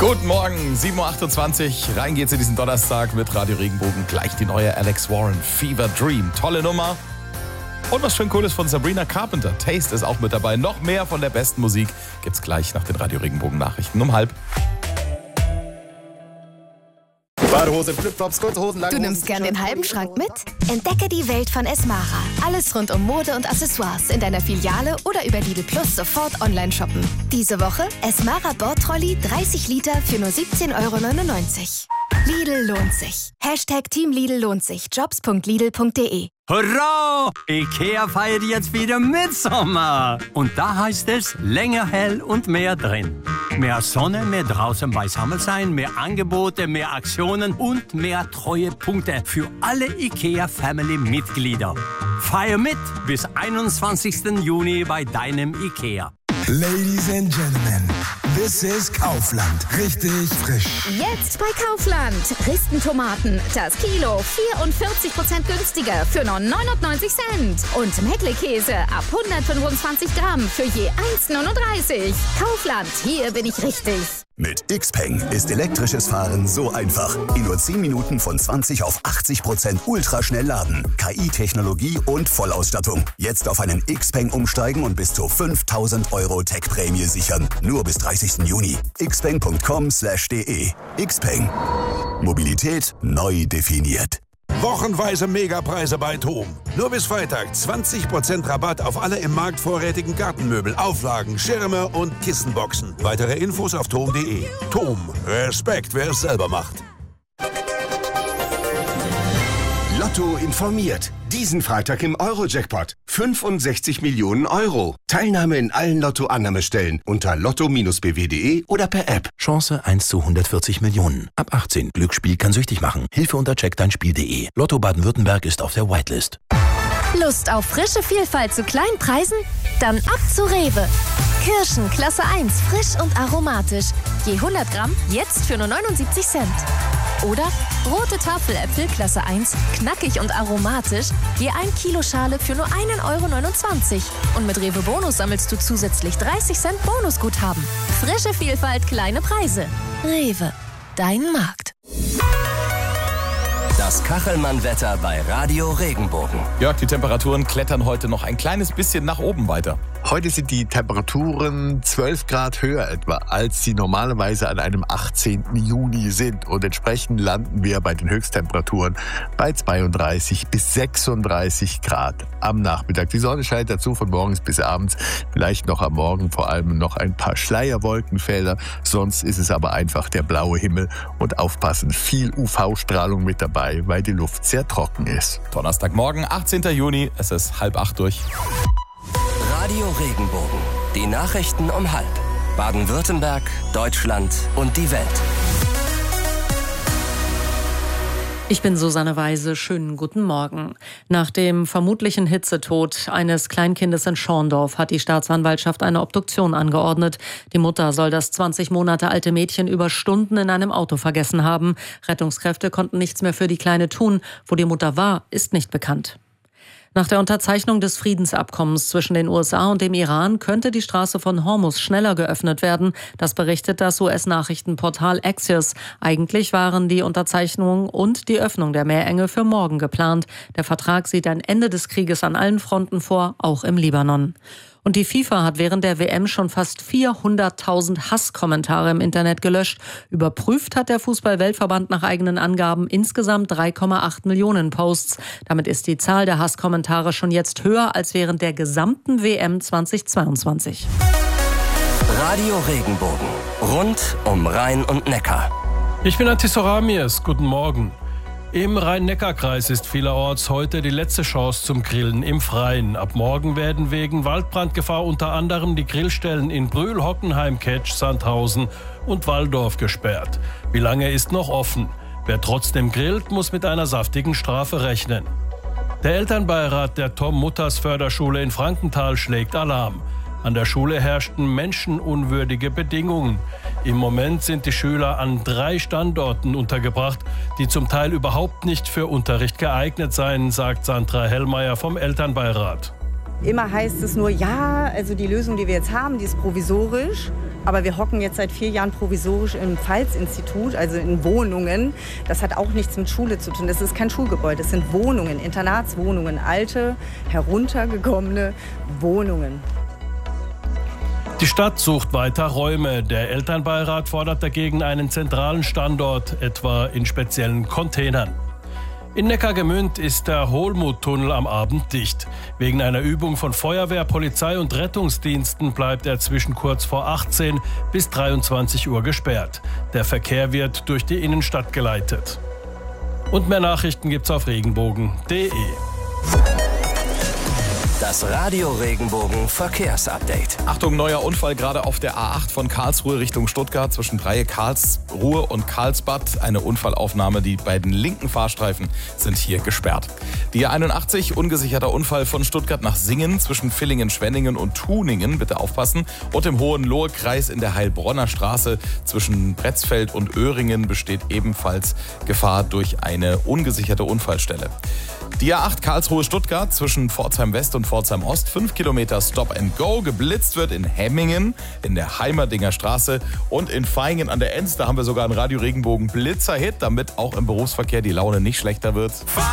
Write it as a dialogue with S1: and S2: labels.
S1: Guten Morgen, 7.28 Uhr. Rein geht's in diesen Donnerstag mit Radio Regenbogen. Gleich die neue Alex Warren, Fever Dream. Tolle Nummer. Und was schön Cooles von Sabrina Carpenter. Taste ist auch mit dabei. Noch mehr von der besten Musik gibt's gleich nach den Radio Regenbogen Nachrichten um 12:30.
S2: Badehose, Flipflops, kurze Hosen, lange
S3: Du nimmst gern den halben Schrank mit? Entdecke die Welt von Esmara. Alles rund um Mode und Accessoires in deiner Filiale oder über Lidl Plus sofort online shoppen. Diese Woche Esmara Bordtrolley 30 Liter für nur 17,99 €. Lidl lohnt sich. Hashtag Team Lidl lohnt sich. Jobs.lidl.de.
S4: Hurra! IKEA feiert jetzt wieder Mitsommer. Und da heißt es länger hell und mehr drin. Mehr Sonne, mehr draußen beisammen sein, mehr Angebote, mehr Aktionen und mehr Treuepunkte für alle IKEA-Family-Mitglieder. Feier mit bis 21. Juni bei deinem IKEA.
S5: Ladies and Gentlemen, this is Kaufland. Richtig frisch.
S6: Jetzt bei Kaufland. Ristentomaten, das Kilo 44% günstiger für nur 99 Cent. Und Mettlekäse ab 125 Gramm für je 1,39. Kaufland, hier bin ich richtig.
S7: Mit Xpeng ist elektrisches Fahren so einfach. In nur 10 Minuten von 20 auf 80% ultraschnell laden. KI-Technologie und Vollausstattung. Jetzt auf einen Xpeng umsteigen und bis zu 5.000 € Tech-Prämie sichern. Nur bis 30. Juni. xpeng.com/de. Xpeng. Mobilität neu definiert.
S8: Wochenweise Megapreise bei TOM. Nur bis Freitag 20% Rabatt auf alle im Markt vorrätigen Gartenmöbel, Auflagen, Schirme und Kissenboxen. Weitere Infos auf tom.de. TOM. Respekt, wer es selber macht.
S9: Lotto informiert. Diesen Freitag im Euro-Jackpot. 65 Millionen €. Teilnahme in allen Lotto-Annahmestellen unter lotto-bw.de oder per App.
S10: Chance 1 zu 140 Millionen. Ab 18. Glücksspiel kann süchtig machen. Hilfe unter checkdeinspiel.de. Lotto Baden-Württemberg ist auf der Whitelist.
S6: Lust auf frische Vielfalt zu kleinen Preisen? Dann ab zu Rewe. Kirschen Klasse 1, frisch und aromatisch. Je 100 Gramm jetzt für nur 79 Cent. Oder rote Tafeläpfel Klasse 1, knackig und aromatisch. Je 1 Kilo Schale für nur 1,29 €. Und mit Rewe Bonus sammelst du zusätzlich 30 Cent Bonusguthaben. Frische Vielfalt, kleine Preise. Rewe, dein Markt.
S11: Das Kachelmann-Wetter bei Radio Regenbogen.
S1: Jörg, die Temperaturen klettern heute noch ein kleines bisschen nach oben weiter.
S2: Heute sind die Temperaturen 12 Grad höher etwa, als sie normalerweise an einem 18. Juni sind. Und entsprechend landen wir bei den Höchsttemperaturen bei 32 bis 36 Grad am Nachmittag. Die Sonne scheint dazu von morgens bis abends. Vielleicht noch am Morgen vor allem noch ein paar Schleierwolkenfelder. Sonst ist es aber einfach der blaue Himmel. Und aufpassen, viel UV-Strahlung mit dabei, weil die Luft sehr trocken ist.
S1: Donnerstagmorgen, 18. Juni, es ist 7:30 durch.
S11: Radio Regenbogen. Die Nachrichten um 12:30. Baden-Württemberg, Deutschland und die Welt.
S12: Ich bin Susanne Weise. Schönen guten Morgen. Nach dem vermutlichen Hitzetod eines Kleinkindes in Schorndorf hat die Staatsanwaltschaft eine Obduktion angeordnet. Die Mutter soll das 20 Monate alte Mädchen über Stunden in einem Auto vergessen haben. Rettungskräfte konnten nichts mehr für die Kleine tun. Wo die Mutter war, ist nicht bekannt. Nach der Unterzeichnung des Friedensabkommens zwischen den USA und dem Iran könnte die Straße von Hormuz schneller geöffnet werden. Das berichtet das US-Nachrichtenportal Axios. Eigentlich waren die Unterzeichnung und die Öffnung der Meerenge für morgen geplant. Der Vertrag sieht ein Ende des Krieges an allen Fronten vor, auch im Libanon. Und die FIFA hat während der WM schon fast 400.000 Hasskommentare im Internet gelöscht. Überprüft hat der Fußball-Weltverband nach eigenen Angaben insgesamt 3,8 Millionen Posts. Damit ist die Zahl der Hasskommentare schon jetzt höher als während der gesamten WM 2022.
S11: Radio Regenbogen. Rund um Rhein und Neckar.
S13: Ich bin Antisoramies. Guten Morgen. Im Rhein-Neckar-Kreis ist vielerorts heute die letzte Chance zum Grillen im Freien. Ab morgen werden wegen Waldbrandgefahr unter anderem die Grillstellen in Brühl, Hockenheim, Ketsch, Sandhausen und Walldorf gesperrt. Wie lange ist noch offen? Wer trotzdem grillt, muss mit einer saftigen Strafe rechnen. Der Elternbeirat der Tom-Mutters-Förderschule in Frankenthal schlägt Alarm. An der Schule herrschten menschenunwürdige Bedingungen. Im Moment sind die Schüler an 3 Standorten untergebracht, die zum Teil überhaupt nicht für Unterricht geeignet seien, sagt Sandra Hellmeier vom Elternbeirat.
S14: Immer heißt es nur, ja, also die Lösung, die wir jetzt haben, die ist provisorisch. Aber wir hocken jetzt seit 4 Jahren provisorisch im Pfalz-Institut, also in Wohnungen. Das hat auch nichts mit Schule zu tun. Das ist kein Schulgebäude, das sind Wohnungen, Internatswohnungen, alte, heruntergekommene Wohnungen.
S13: Die Stadt sucht weiter Räume. Der Elternbeirat fordert dagegen einen zentralen Standort, etwa in speziellen Containern. In Neckargemünd ist der Hohlmut-Tunnel am Abend dicht. Wegen einer Übung von Feuerwehr, Polizei und Rettungsdiensten bleibt er zwischen kurz vor 18 bis 23 Uhr gesperrt. Der Verkehr wird durch die Innenstadt geleitet. Und mehr Nachrichten gibt's auf regenbogen.de.
S11: Das Radio Regenbogen Verkehrsupdate.
S1: Achtung, neuer Unfall gerade auf der A8 von Karlsruhe Richtung Stuttgart zwischen Breie, Karlsruhe und Karlsbad. Eine Unfallaufnahme, die beiden linken Fahrstreifen sind hier gesperrt. Die A81, ungesicherter Unfall von Stuttgart nach Singen zwischen Villingen, Schwenningen und Tuningen. Bitte aufpassen. Und im Hohenlohe-Kreis in der Heilbronner Straße zwischen Pretzfeld und Öhringen besteht ebenfalls Gefahr durch eine ungesicherte Unfallstelle. Die A8 Karlsruhe-Stuttgart zwischen Pforzheim West und Pforzheim Ost, 5 Kilometer Stop and Go. Geblitzt wird in Hemmingen, in der Heimerdinger Straße und in Vaihingen an der Enz. Da haben wir sogar einen Radio Regenbogen Blitzer-Hit, damit auch im Berufsverkehr die Laune nicht schlechter wird.